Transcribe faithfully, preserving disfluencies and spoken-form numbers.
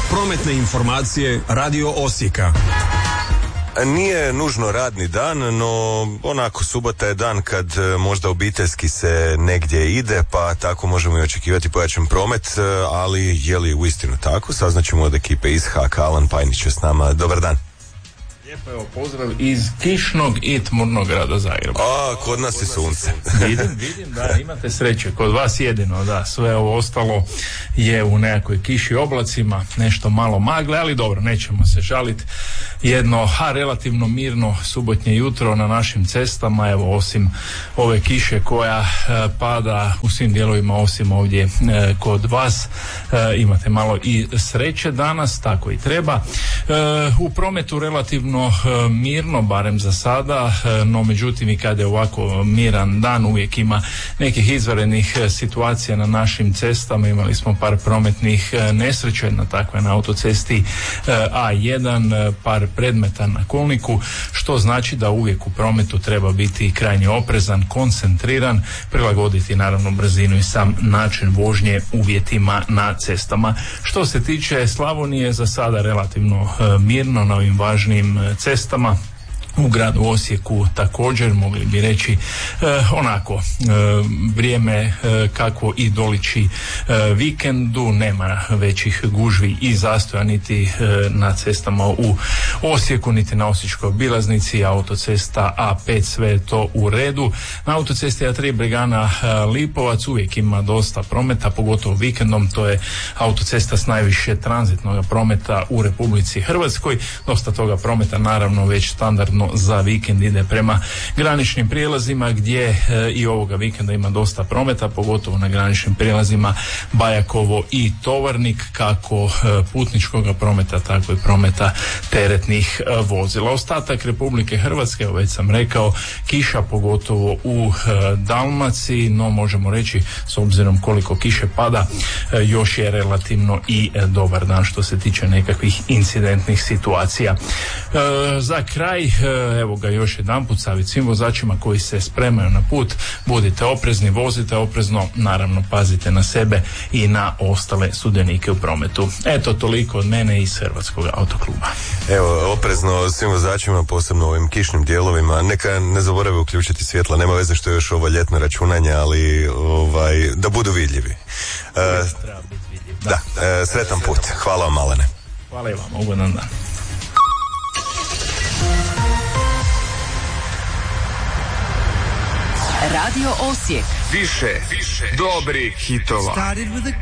Prometne informacije Radio Osijeka. Nije nužno radni dan, no onako subota je dan kad možda obiteljski se negdje ide, pa tako možemo i očekivati pojačan promet, ali je li uistinu tako? Saznaćemo od ekipe iz H K. Alan Pajnić je s nama. Dobar dan. Lijepo, evo, pozdrav iz kišnog i tmurnog grada Zagreba. A, kod nas je sunce. Vidim, vidim, da, imate sreće, kod vas jedino, da, sve ovo ostalo je u nekakvoj kiši, oblacima, nešto malo magle, ali dobro, nećemo se žaliti. Jedno, a relativno mirno subotnje jutro na našim cestama, evo, osim ove kiše koja e, pada u svim dijelovima, osim ovdje e, kod vas, e, imate malo i sreće danas, tako i treba. E, u prometu relativno e, mirno, barem za sada, e, no međutim i kad je ovako miran dan, uvijek ima nekih izvanrednih e, situacija na našim cestama. Imali smo par prometnih e, nesreća, jedna takva na autocesti e, A jedan, e, par predmeta na kolniku, što znači da uvijek u prometu treba biti krajnje oprezan, koncentriran, prilagoditi naravno brzinu i sam način vožnje uvjetima na cestama. Što se tiče Slavonije, za sada relativno e, mirno na ovim važnim e, cestama. U gradu Osijeku također, mogli bi reći, eh, onako, eh, vrijeme eh, kakvo i doliči eh, vikendu, nema većih gužvi i zastoja niti eh, na cestama u Osijeku, niti na Osječkoj obilaznici, autocesta A pet, sve je to u redu. Na autocesti A tri Bregana eh, Lipovac uvijek ima dosta prometa, pogotovo vikendom, to je autocesta s najviše tranzitnog prometa u Republici Hrvatskoj. Dosta toga prometa naravno već standardno za vikend ide prema graničnim prijelazima, gdje e, i ovoga vikenda ima dosta prometa, pogotovo na graničnim prijelazima Bajakovo i Tovarnik, kako e, putničkog prometa, tako i prometa teretnih e, vozila. Ostatak Republike Hrvatske, evo već sam rekao, kiša pogotovo u e, Dalmaciji, no možemo reći, s obzirom koliko kiše pada, e, još je relativno i e, dobar dan što se tiče nekakvih incidentnih situacija. E, za kraj, e, evo ga još jedanput savjet svim vozačima koji se spremaju na put: budite oprezni, vozite oprezno, naravno pazite na sebe i na ostale sudionike u prometu. Eto, toliko od mene iz Hrvatskog autokluba. Evo, oprezno svim vozačima, posebno u ovim kišnim dijelovima. Neka ne zaborave uključiti svjetla, nema veze što je još ovo ljetno računanje, ali ovaj, da budu vidljivi. E, da, da e, sretan put. Hvala vam, Malene. Hvala i vam, ugodan dan. Radio Osijek. Više, više dobrih hitova.